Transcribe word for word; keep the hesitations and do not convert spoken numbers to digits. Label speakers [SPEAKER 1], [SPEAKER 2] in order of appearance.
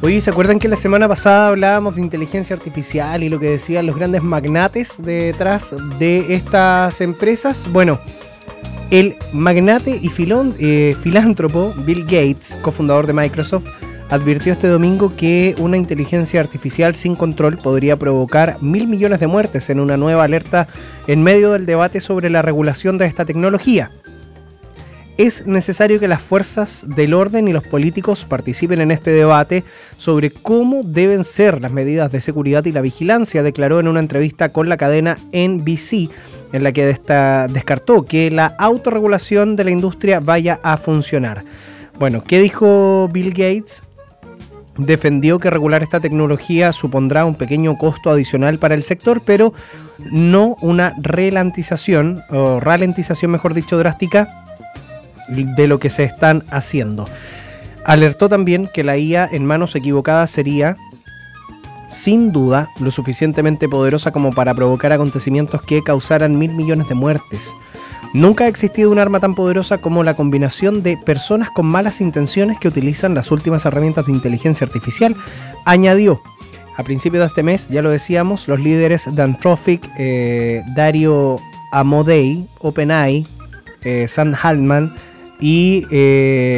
[SPEAKER 1] Oye, ¿se acuerdan que la semana pasada hablábamos de inteligencia artificial y lo que decían los grandes magnates detrás de estas empresas? Bueno, el magnate y filón, eh, filántropo Bill Gates, cofundador de Microsoft, advirtió este domingo que una inteligencia artificial sin control podría provocar mil millones de muertes en una nueva alerta en medio del debate sobre la regulación de esta tecnología. Es necesario que las fuerzas del orden y los políticos participen en este debate sobre cómo deben ser las medidas de seguridad y la vigilancia, declaró en una entrevista con la cadena N B C, en la que desta- descartó que la autorregulación de la industria vaya a funcionar. Bueno, ¿qué dijo Bill Gates? Defendió que regular esta tecnología supondrá un pequeño costo adicional para el sector, pero no una ralentización, o ralentización mejor dicho, drástica de lo que se están haciendo. Alertó también que la I A en manos equivocadas sería, sin duda, lo suficientemente poderosa como para provocar acontecimientos que causaran mil millones de muertes. Nunca ha existido un arma tan poderosa como la combinación de personas con malas intenciones que utilizan las últimas herramientas de inteligencia artificial, añadió. A principios de este mes, ya lo decíamos, los líderes de Anthropic, eh, Dario Amodei, OpenAI, eh, Sam Altman y... Eh,